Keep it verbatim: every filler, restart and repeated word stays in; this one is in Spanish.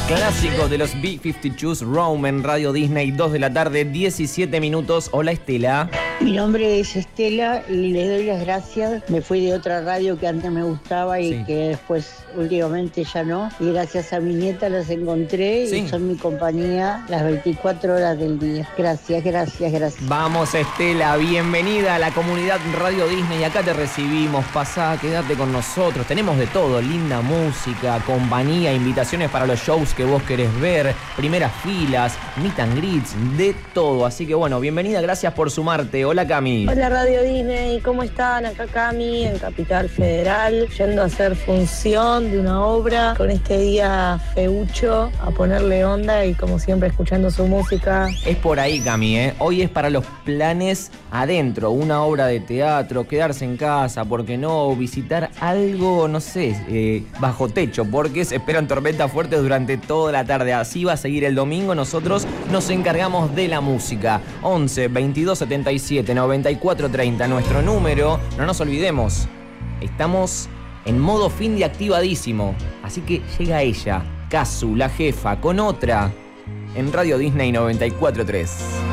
Clásico de los B cincuenta y dos, Rome en Radio Disney, dos de la tarde, diecisiete minutos. Hola, Estela. Mi nombre es Estela y les doy las gracias. Me fui de otra radio que antes me gustaba y sí. que después últimamente ya no. Y gracias a mi nieta las encontré sí. y son mi compañía las veinticuatro horas del día. Gracias, gracias, gracias. Vamos, Estela, bienvenida a la comunidad Radio Disney. Acá te recibimos, pasá, quédate con nosotros. Tenemos de todo, linda música, compañía, invitaciones para los shows que vos querés ver, primeras filas, meet and greets, de todo. Así que bueno, bienvenida, gracias por sumarte. Hola, Cami. Hola, Radio Disney, ¿cómo están? Acá Cami, en Capital Federal, yendo a hacer función de una obra con este día feucho, a ponerle onda y como siempre escuchando su música. Es por ahí, Cami, ¿eh? Hoy es para los planes adentro, una obra de teatro, quedarse en casa, ¿por qué no? Visitar algo, no sé, eh, bajo techo, porque se esperan tormentas fuertes durante toda la tarde. Así va a seguir el domingo. Nosotros nos encargamos de la música. once, veintidós, setenta y siete, noventa y cuatro, treinta, nuestro número. No nos olvidemos, estamos en modo fin de activadísimo. Así que llega ella, Kazu, la jefa, con otra en Radio Disney noventa y cuatro tres.